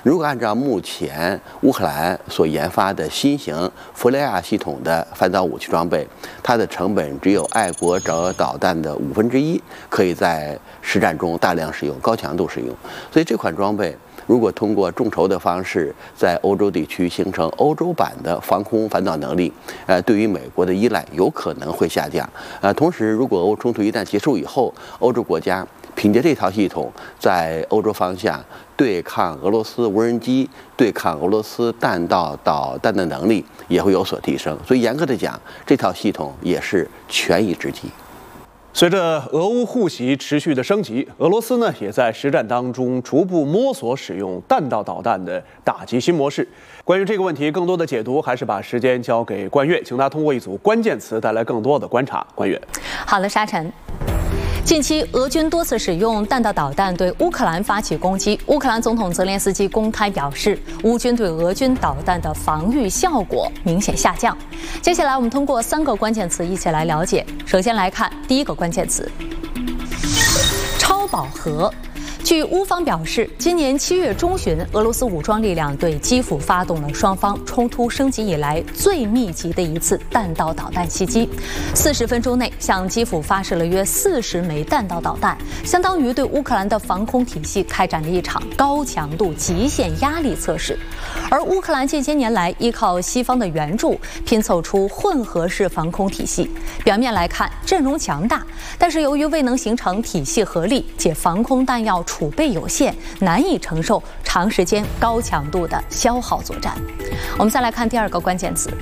如果按照目前乌克兰所研发的新型弗雷亚系统的反导武器装备，它的成本只有爱国者导弹的1/5，可以在实战中大量使用、高强度使用。所以这款装备如果通过众筹的方式在欧洲地区形成欧洲版的防空反导能力，对于美国的依赖有可能会下降。同时，如果俄乌冲突一旦结束以后，欧洲国家凭借这套系统在欧洲方向对抗俄罗斯无人机、对抗俄罗斯弹道导弹的能力也会有所提升。所以严格的讲，这套系统也是权宜之计。 随着俄乌互袭持续的升级，俄罗斯呢也在实战当中逐步摸索使用弹道导弹的打击新模式。关于这个问题，更多的解读还是把时间交给关悦，请他通过一组关键词带来更多的观察。关悦， 好的，沙尘。近期，俄军多次使用弹道导弹对乌克兰发起攻击。乌克兰总统泽连斯基公开表示，乌军对俄军导弹的防御效果明显下降。接下来，我们通过3个关键词一起来了解。首先来看第一个关键词：超饱和。据乌方表示，今年7月中旬，俄罗斯武装力量对基辅发动了双方冲突升级以来最密集的一次弹道导弹袭击。40分钟内，向基辅发射了约40枚弹道导弹，相当于对乌克兰的防空体系开展了一场高强度极限压力测试。而乌克兰近些年来依靠西方的援助，拼凑出混合式防空体系。表面来看，阵容强大，但是由于未能形成体系合力，且防空弹药储备有限，难以承受长时间高强度的消耗作战。我们再来看第2个关键词：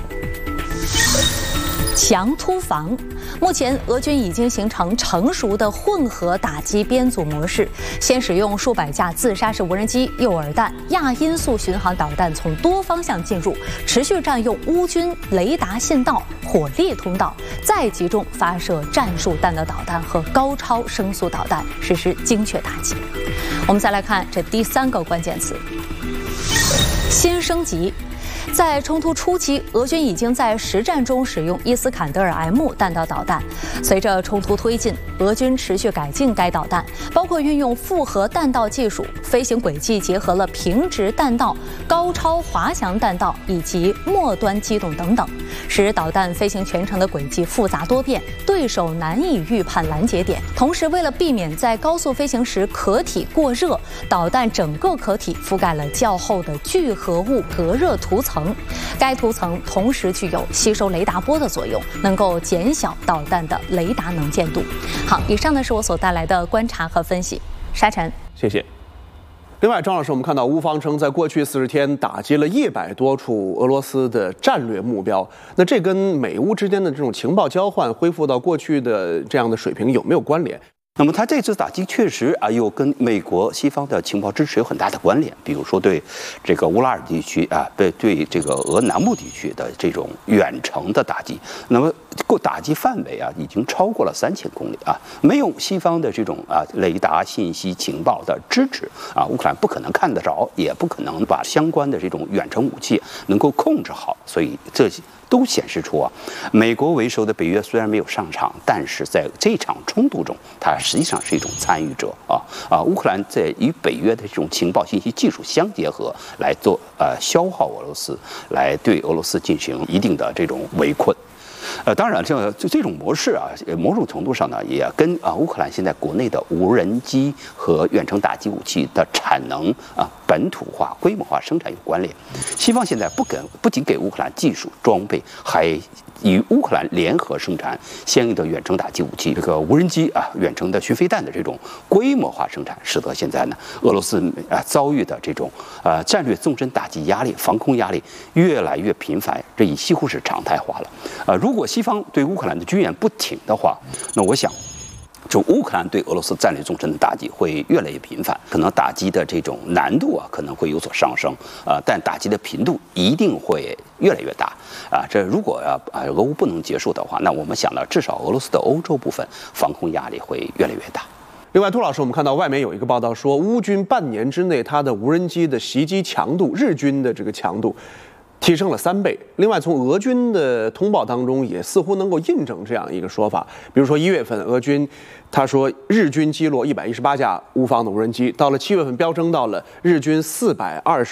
强突防。目前，俄军已经形成成熟的混合打击编组模式，先使用数百架自杀式无人机、诱饵弹、亚音速巡航导弹从多方向进入，持续占用乌军雷达信道、火力通道，再集中发射战术弹道导弹和高超声速导弹，实施精确打击。我们再来看这第3个关键词：新升级。在冲突初期，俄军已经在实战中使用伊斯坎德尔 M 弹道导弹。随着冲突推进，俄军持续改进该导弹，包括运用复合弹道技术，飞行轨迹结合了平直弹道、高超滑翔弹道以及末端机动等等，使导弹飞行全程的轨迹复杂多变，对手难以预判拦截点。同时，为了避免在高速飞行时壳体过热，导弹整个壳体覆盖了较厚的聚合物隔热涂层。该涂层同时具有吸收雷达波的作用，能够减小导弹的雷达能见度。好，以上呢是我所带来的观察和分析。沙尘， 谢谢。另外，张老师，我们看到乌方称在过去40天打击了100多处俄罗斯的战略目标，那这跟美乌之间的这种情报交换恢复到过去的这样的水平有没有关联？ 那么，他这次打击确实又跟美国西方的情报支持有很大的关联。比如说，对这个乌拉尔地区对这个俄南部地区的这种远程的打击，那么打击范围已经超过了3000公里没有西方的这种雷达信息情报的支持乌克兰不可能看得着，也不可能把相关的这种远程武器能够控制好。所以这都显示出美国为首的北约虽然没有上场，但是在这场冲突中，它实际上是一种参与者乌克兰在与北约的这种情报信息技术相结合，来做消耗俄罗斯，来对俄罗斯进行一定的这种围困。当然，这种模式某种程度上呢，也跟乌克兰现在国内的无人机和远程打击武器的产能本土化、规模化生产有关联。西方现在不仅给乌克兰技术装备，还与乌克兰联合生产相应的远程打击武器，这个无人机远程的巡飞弹的这种规模化生产，使得现在呢，俄罗斯遭遇的这种战略纵深打击压力、防空压力越来越频繁，这已几乎是常态化了。如果西方对乌克兰的军援不挺的话，那我想，就乌克兰对俄罗斯战略纵深的打击会越来越频繁，可能打击的这种难度可能会有所上升，但打击的频度一定会越来越大这如果俄乌不能结束的话，那我们想到至少俄罗斯的欧洲部分防空压力会越来越大。 另外，杜老师，我们看到外媒有一个报道说，乌军半年之内它的无人机的袭击强度，日军的这个强度提升了3倍。另外，从俄军的通报当中也似乎能够印证这样一个说法。比如说1月份，俄军他说日军击落118架乌方的无人机，到了7月份飙升到了日军420